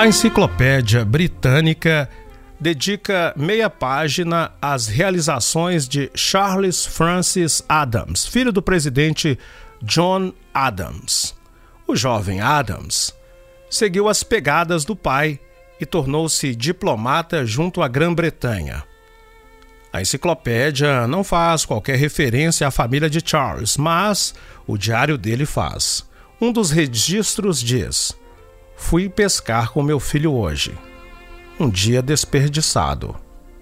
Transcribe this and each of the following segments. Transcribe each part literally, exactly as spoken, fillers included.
A Enciclopédia Britânica dedica meia página às realizações de Charles Francis Adams, filho do presidente John Adams. O jovem Adams seguiu as pegadas do pai e tornou-se diplomata junto à Grã-Bretanha. A enciclopédia não faz qualquer referência à família de Charles, mas o diário dele faz. Um dos registros diz: "Fui pescar com meu filho hoje. Um dia desperdiçado."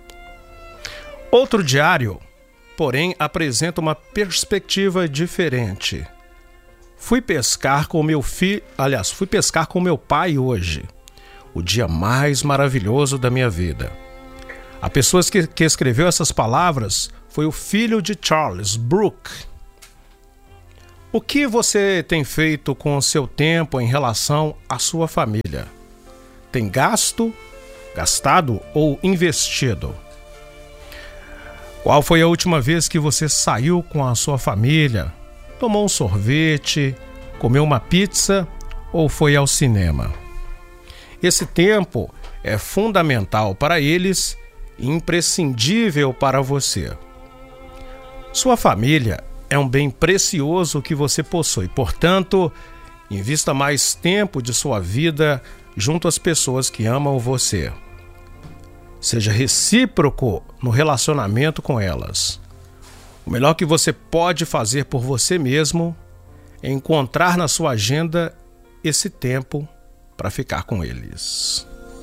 Outro diário, porém, apresenta uma perspectiva diferente. Fui pescar com meu filho, aliás, fui pescar com meu pai hoje. O dia mais maravilhoso da minha vida. A pessoa que, que escreveu essas palavras foi o filho de Charles, Brooke. O que você tem feito com o seu tempo em relação à sua família? Tem gasto, gastado ou investido? Qual foi a última vez que você saiu com a sua família? Tomou um sorvete, comeu uma pizza ou foi ao cinema? Esse tempo é fundamental para eles e imprescindível para você. Sua família é um bem precioso que você possui, portanto, invista mais tempo de sua vida junto às pessoas que amam você. Seja recíproco no relacionamento com elas. O melhor que você pode fazer por você mesmo é encontrar na sua agenda esse tempo para ficar com eles.